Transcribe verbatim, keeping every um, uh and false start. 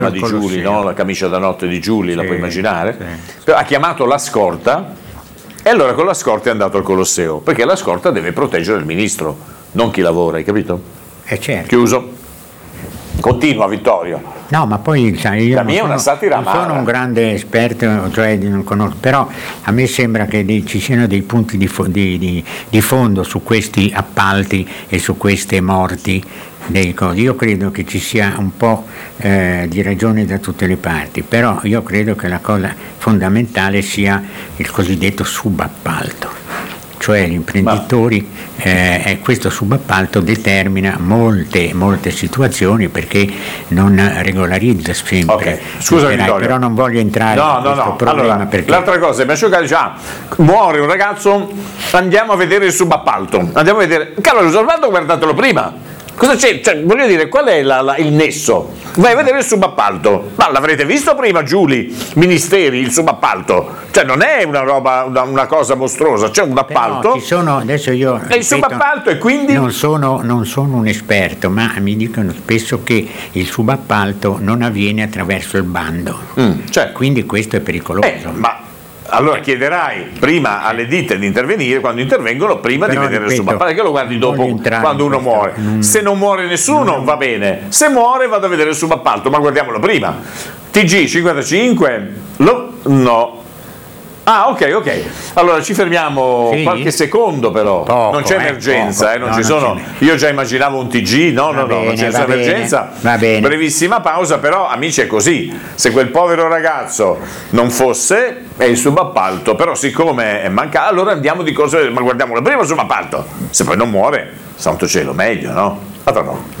di Giuli, no? La camicia da notte di Giuli, sì, la puoi immaginare? Sì. Però ha chiamato la scorta e allora con la scorta è andato al Colosseo, perché la scorta deve proteggere il ministro, non chi lavora, hai capito? Eh certo. Chiuso. Continua Vittorio. No, ma poi sai, io La non mia è una sono, satira non sono amara. un grande esperto, cioè non conosco, però a me sembra che dei- ci siano dei punti di, fo- di- di- di fondo su questi appalti e su queste morti. Dei cosi. Io credo che ci sia un po' eh, di ragione da tutte le parti, però io credo che la cosa fondamentale sia il cosiddetto subappalto, cioè gli imprenditori, eh, e questo subappalto determina molte, molte situazioni perché non regolarizza sempre. Ok, scusa Operai, Vittorio. però non voglio entrare No, in no, questo no. problema Allora, perché l'altra cosa, mi dice, ah, muore un ragazzo, andiamo a vedere il subappalto. Andiamo a vedere. Cavolo, il subappalto guardatelo prima. Cosa c'è? Cioè, voglio dire, qual è la- la- il nesso? Vai a vedere il subappalto. Ma l'avrete visto prima, Giuli? Ministeri, il subappalto. Cioè, non è una roba, una, una cosa mostruosa, c'è un appalto. Però ci sono, adesso io E il ripeto, subappalto e quindi? non sono, non sono un esperto, ma mi dicono spesso che il subappalto non avviene attraverso il bando, Mm, cioè, quindi questo è pericoloso. eh, ma allora chiederai prima alle ditte di intervenire, quando intervengono, prima Però, di vedere ripeto, il subappalto, che lo guardi non dopo voglio entrare quando in uno questo, muore. non- Se non muore nessuno va bene, se muore vado a vedere il subappalto, ma guardiamolo prima. T G cinquantacinque? Lo, no. Ah, ok, ok. Allora ci fermiamo Sì? qualche secondo però. Poco, non c'è eh, emergenza, poco. eh, non No, ci non sono. ce n'è. Io già immaginavo un T G, no, no, Va no, non bene, c'è va nessuna bene, emergenza. va bene. Brevissima pausa, però amici è così. Se quel povero ragazzo non fosse, è il subappalto, però siccome è mancato, allora andiamo di corsa, ma guardiamolo prima il subappalto. Se poi non muore, santo cielo, meglio, no? A tra poco.